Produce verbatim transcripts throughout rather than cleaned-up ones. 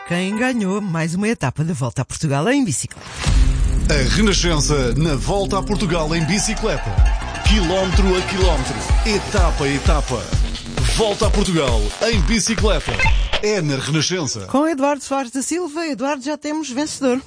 quem ganhou mais uma etapa da Volta a Portugal em bicicleta. A Renascença na Volta a Portugal em bicicleta. Quilómetro a quilómetro, etapa a etapa. Volta a Portugal em bicicleta. É na Renascença. Com Eduardo Soares da Silva, Eduardo, já temos vencedor.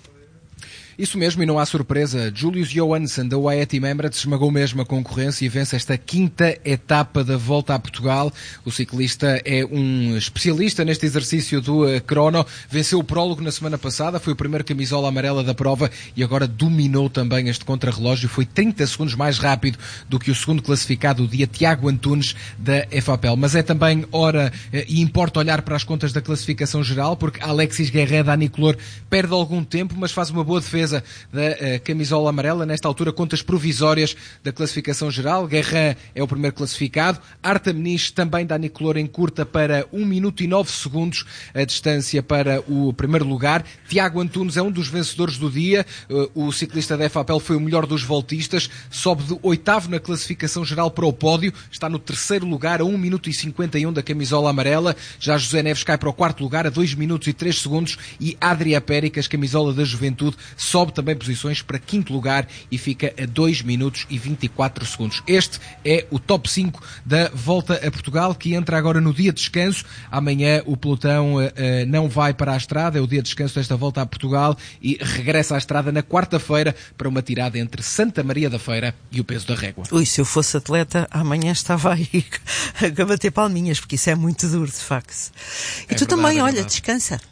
Isso mesmo, e não há surpresa. Julius Johansson, da U A E Team Emirates, esmagou mesmo a concorrência e vence esta quinta etapa da Volta a Portugal. O ciclista é um especialista neste exercício do uh, crono. Venceu o prólogo na semana passada, foi o primeiro camisola amarela da prova e agora dominou também este contrarrelógio. Foi trinta segundos mais rápido do que o segundo classificado, o dia Tiago Antunes, da F A P E L. Mas é também hora, uh, e importa olhar para as contas da classificação geral, porque Alexis Guerreiro da Anicolor perde algum tempo, mas faz uma boa defesa da uh, camisola amarela. Nesta altura, contas provisórias da classificação geral. Guerrin é o primeiro classificado. Arta Meniz também da Anicolor encurta para um minuto e nove segundos a distância para o primeiro lugar. Tiago Antunes é um dos vencedores do dia. Uh, o ciclista da F A P E L foi o melhor dos voltistas. Sobe de oitavo na classificação geral para o pódio. Está no terceiro lugar a um minuto e cinquenta e um da camisola amarela. Já José Neves cai para o quarto lugar a dois minutos e três segundos. E Adria Péricas, camisola da Juventude, sobe também posições para quinto lugar e fica a dois minutos e vinte e quatro segundos. Este é o top cinco da Volta a Portugal, que entra agora no dia de descanso. Amanhã o pelotão uh, não vai para a estrada, é o dia de descanso desta Volta a Portugal, e regressa à estrada na quarta-feira para uma tirada entre Santa Maria da Feira e o Peso da Régua. Ui, se eu fosse atleta, amanhã estava aí a bater palminhas, porque isso é muito duro, de facto. E é tu verdade, também, é olha, verdade. descansa.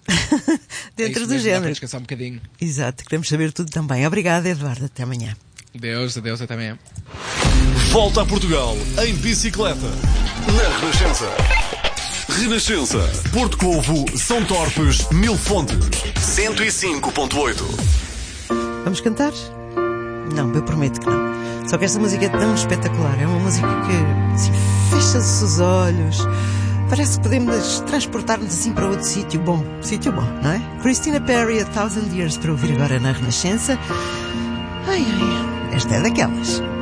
É Dentro isso do mesmo, dá para género. descansar um bocadinho. Exato, queremos saber tudo também. Obrigada, Eduardo. Até amanhã. Deus, adeus, até amanhã. Volta a Portugal em bicicleta. Na Renascença. Renascença. Porto Covo, São Torpes, Mil Fontes. cento e cinco ponto oito. Vamos cantar? Não, eu prometo que não. Só que esta música é tão espetacular. É uma música que, assim, fecha-se os olhos. Parece que podemos transportar-nos assim para outro sítio bom. Sítio bom, não é? Christina Perri, A Thousand Years, para ouvir agora na Renascença. Ai, ai, esta é daquelas.